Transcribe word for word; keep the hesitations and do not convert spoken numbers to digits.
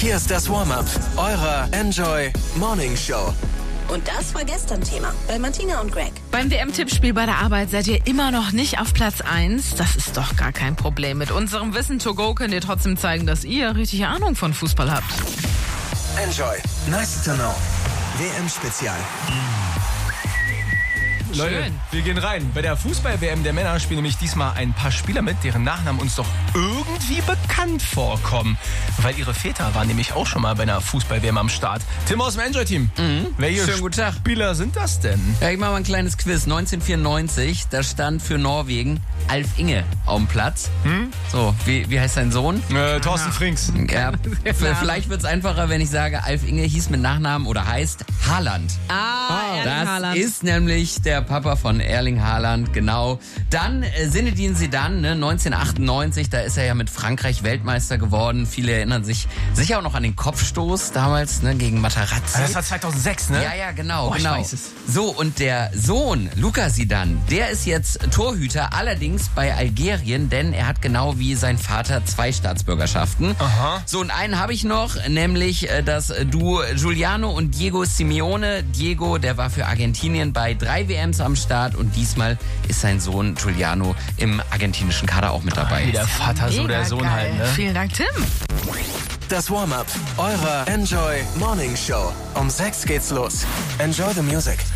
Hier ist das Warm-up eurer Enjoy Morning Show. Und das war gestern Thema bei Martina und Greg. Beim W M-Tippspiel bei der Arbeit seid ihr immer noch nicht auf Platz eins. Das ist doch gar kein Problem. Mit unserem Wissen to go könnt ihr trotzdem zeigen, dass ihr richtig Ahnung von Fußball habt. Enjoy. Nice to know. W M-Spezial. Leute, Schön. wir gehen rein. Bei der Fußball-W M der Männer spielen nämlich diesmal ein paar Spieler mit, deren Nachnamen uns doch irgendwie bekannt vorkommen. Weil ihre Väter waren nämlich auch schon mal bei einer Fußball-W M am Start. Tim aus dem Enjoy-Team. Mhm. Welche Schönen guten Tag. Spieler sind das denn? Ja, ich mache mal ein kleines Quiz. neunzehnhundertvierundneunzig, da stand für Norwegen Alf Inge auf dem Platz. Hm? So, wie, wie heißt sein Sohn? Äh, Thorsten Frings. Ja, vielleicht wird es einfacher, wenn ich sage, Alf Inge hieß mit Nachnamen oder heißt Haaland. Ah, Erling Das Haaland. ist nämlich der Papa von Erling Haaland, genau. Dann äh, Zinedine Zidane, ne, neunzehnhundertachtundneunzig, da ist er ja mit Frankreich Weltmeister geworden. Viele erinnern sich sicher auch noch an den Kopfstoß damals, ne, gegen Materazzi. Das war zweitausendsechs, ne? Ja, ja, genau, Oh, ich genau. weiß es. So, und der Sohn, Luka Zidane, der ist jetzt Torhüter, allerdings bei Algerien, denn er hat genau wie sein Vater zwei Staatsbürgerschaften. Aha. So, und einen habe ich noch, nämlich äh, das Duo Giuliano und Diego Simeone. Diego, der war für Argentinien bei drei W Ms am Start und diesmal ist sein Sohn Giuliano im argentinischen Kader auch mit dabei. Wie der Vater, so Mega der Sohn geil. halt, ne? Vielen Dank, Tim. Das Warm-up eurer Enjoy Morning Show. Um sechs geht's los. Enjoy the music.